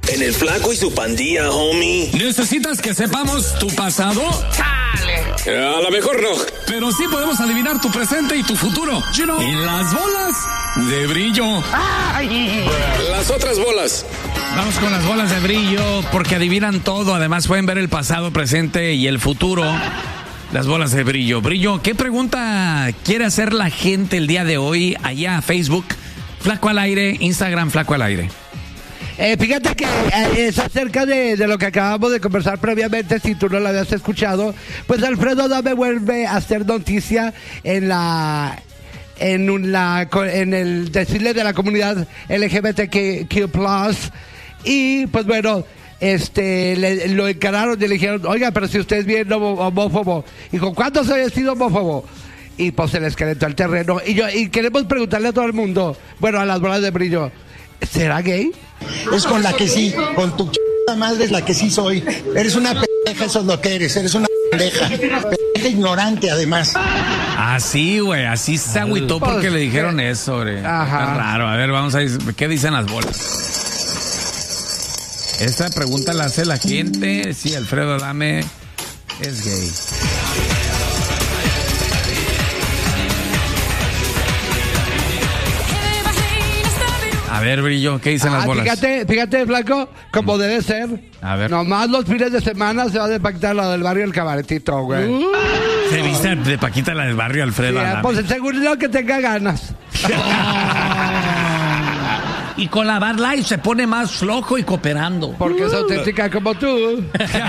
En el Flaco y su pandilla, homie. ¿Necesitas que sepamos tu pasado? ¡Chale! A lo mejor no. Pero sí podemos adivinar tu presente y tu futuro. You know, y las bolas de brillo. ¡Ay! Las otras bolas. Vamos con las bolas de brillo porque adivinan todo. Además pueden ver el pasado, presente y el futuro. Las bolas de brillo. Brillo, ¿qué pregunta quiere hacer la gente el día de hoy allá a Facebook? Flaco al aire, Instagram, Flaco al aire. Fíjate que es acerca de lo que acabamos de conversar previamente, si tú no lo habías escuchado. Pues Alfredo Adame vuelve a hacer noticia en el desfile de la comunidad LGBTQ+. Y pues bueno, lo encararon y le dijeron, oiga, pero si usted es bien homófobo. Dijo, ¿cuándo se había sido homófobo? Y pues se les calentó el terreno. Y queremos preguntarle a todo el mundo, bueno, a las bolas de brillo, ¿será gay? Es con la que sí, con tu madre es la que sí soy. Eres una pendeja, eso es lo que eres una pendeja. Pendeja ignorante, además. Así, güey, así se agüitó porque le dijeron eso, güey. Ajá. Está raro. A ver, vamos a ver, ¿qué dicen las bolas? Esta pregunta la hace la gente. Sí, Alfredo Adame es gay. A ver, Brillo, ¿qué dicen las bolas? Fíjate, Flaco, como debe ser. A ver. Nomás los fines de semana se va a despactar lo del barrio El Cabaretito, güey. Se viste de Paquita la del barrio, Alfredo Adame. Pues seguro que tenga ganas. Y con la Bud Light se pone más flojo y cooperando. Porque es auténtica como tú.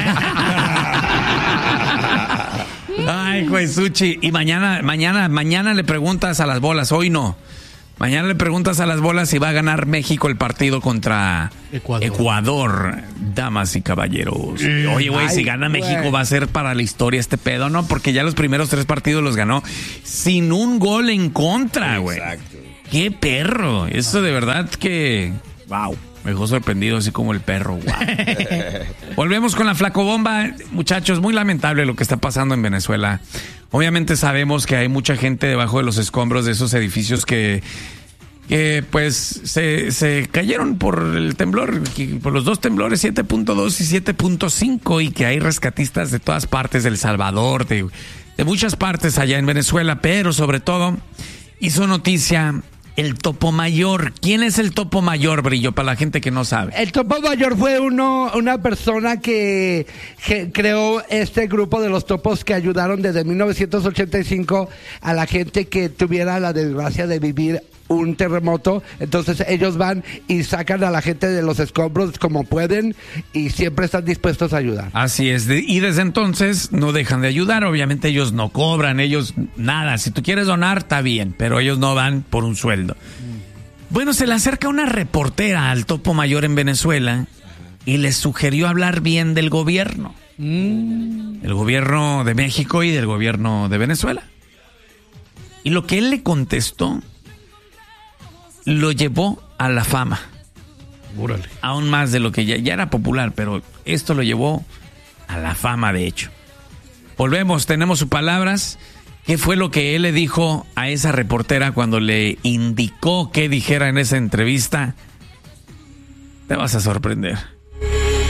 Ay, güey, Suchi. Y mañana le preguntas a las bolas, hoy no. Mañana le preguntas a las bolas si va a ganar México el partido contra Ecuador, damas y caballeros. Oye, güey, si gana México va a ser para la historia este pedo, ¿no? Porque ya los primeros 3 partidos los ganó sin un gol en contra, güey. Exacto. ¡Qué perro! Eso de verdad que... ¡Wow! Me dejó sorprendido así como el perro. ¡Wow! Volvemos con la flacobomba. Muchachos, muy lamentable lo que está pasando en Venezuela. Obviamente sabemos que hay mucha gente debajo de los escombros de esos edificios que pues se cayeron por el temblor, por los 2 temblores, 7.2 y 7.5, y que hay rescatistas de todas partes, de El Salvador, de muchas partes allá en Venezuela, pero sobre todo hizo noticia el Topo Mayor. ¿Quién es el Topo Mayor, Brillo, para la gente que no sabe? El Topo Mayor fue una persona que creó este grupo de los topos que ayudaron desde 1985 a la gente que tuviera la desgracia de vivir un terremoto. Entonces ellos van y sacan a la gente de los escombros como pueden y siempre están dispuestos a ayudar. Así es, y desde entonces no dejan de ayudar. Obviamente ellos no cobran, ellos nada. Si tú quieres donar, está bien, pero ellos no van por un sueldo. Bueno, se le acerca una reportera al Topo Mayor en Venezuela y le sugirió hablar bien del gobierno. El gobierno de México y del gobierno de Venezuela. Y lo que él le contestó lo llevó a la fama. Órale. Aún más de lo que ya era popular, pero esto lo llevó a la fama, de hecho. Volvemos, tenemos sus palabras. ¿Qué fue lo que él le dijo a esa reportera cuando le indicó qué dijera en esa entrevista? Te vas a sorprender.